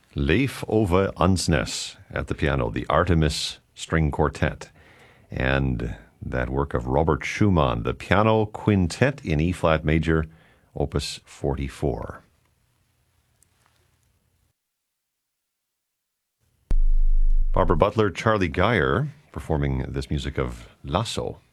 Leif Ove Ansnes at the piano, the Artemis String Quartet, and that work of Robert Schumann, the Piano Quintet in E-flat major, Opus 44. Barbara Butler, Charlie Geyer performing this music of Lasso.